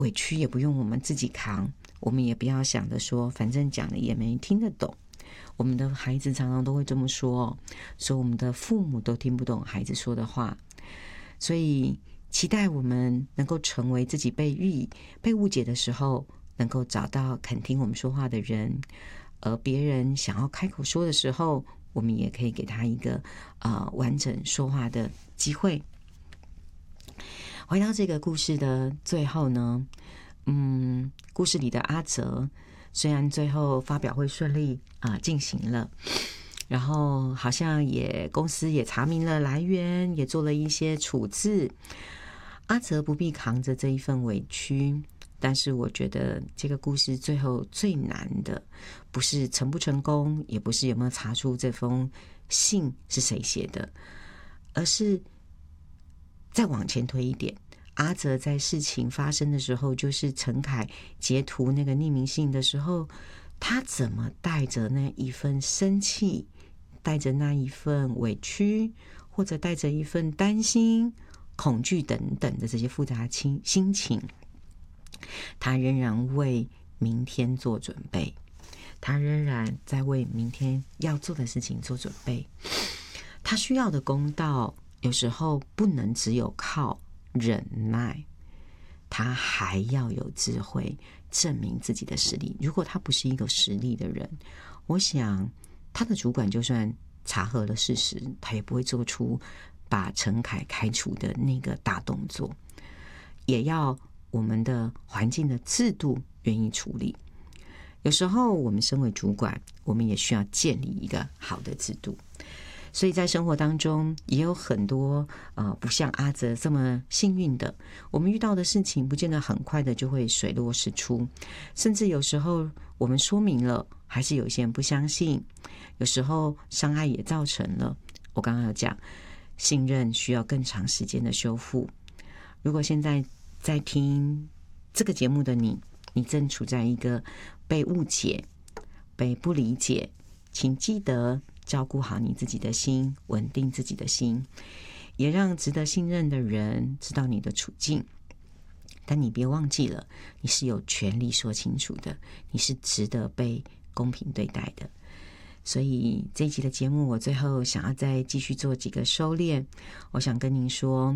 委屈也不用我们自己扛，我们也不要想着说反正讲了也没听得懂。我们的孩子常常都会这么说，说我们的父母都听不懂孩子说的话，所以期待我们能够成为自己被误解的时候，能够找到肯听我们说话的人，而别人想要开口说的时候，我们也可以给他一个完整说话的机会。回到这个故事的最后呢，故事里的阿泽虽然最后发表会顺利进行了，然后好像公司也查明了来源，也做了一些处置，阿泽不必扛着这一份委屈。但是我觉得这个故事最后最难的不是成不成功，也不是有没有查出这封信是谁写的，而是再往前推一点，阿泽在事情发生的时候，就是陈凯截图那个匿名信的时候，他怎么带着那一份生气，带着那一份委屈，或者带着一份担心、恐惧等等的这些复杂心情，他仍然为明天做准备，他仍然在为明天要做的事情做准备。他需要的公道有时候不能只有靠忍耐，他还要有智慧证明自己的实力。如果他不是一个实力的人，我想他的主管就算查核了事实，他也不会做出把陈凯开除的那个大动作。也要我们的环境的制度愿意处理。有时候我们身为主管，我们也需要建立一个好的制度。所以在生活当中也有很多不像阿泽这么幸运的，我们遇到的事情不见得很快的就会水落石出，甚至有时候我们说明了，还是有些人不相信，有时候伤害也造成了。我刚刚有讲，信任需要更长时间的修复。如果现在在听这个节目的你正处在一个被误解、被不理解，请记得照顾好你自己的心，稳定自己的心，也让值得信任的人知道你的处境。但你别忘记了，你是有权利说清楚的，你是值得被公平对待的。所以这一集的节目，我最后想要再继续做几个收敛。我想跟您说，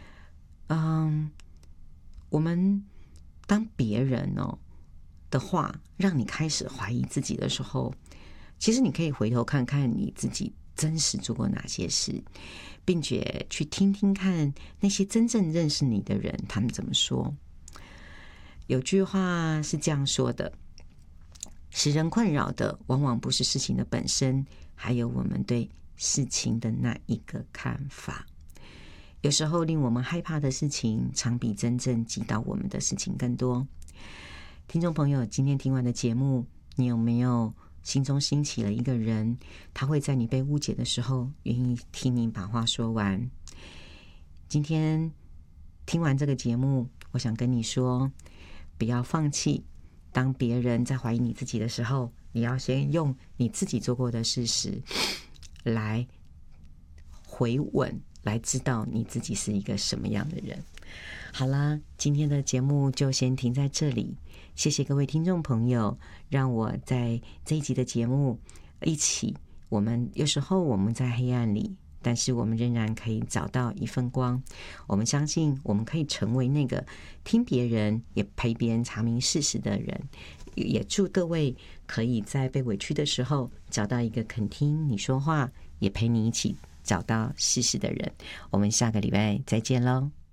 我们当别人的话让你开始怀疑自己的时候，其实你可以回头看看你自己真实做过哪些事，并且去听听看那些真正认识你的人他们怎么说。有句话是这样说的，使人困扰的往往不是事情的本身，还有我们对事情的那一个看法。有时候令我们害怕的事情，常比真正击倒我们的事情更多。听众朋友，今天听完的节目，你有没有心中兴起了一个人，他会在你被误解的时候愿意听你把话说完？今天听完这个节目，我想跟你说，不要放弃。当别人在怀疑你自己的时候，你要先用你自己做过的事实来回稳，来知道你自己是一个什么样的人。好啦，今天的节目就先停在这里，谢谢各位听众朋友，让我在这一集的节目一起，有时候我们在黑暗里，但是我们仍然可以找到一份光。我们相信我们可以成为那个听别人也陪别人查明事实的人。也祝各位可以在被委屈的时候找到一个肯听你说话，也陪你一起找到事实的人。我们下个礼拜再见咯。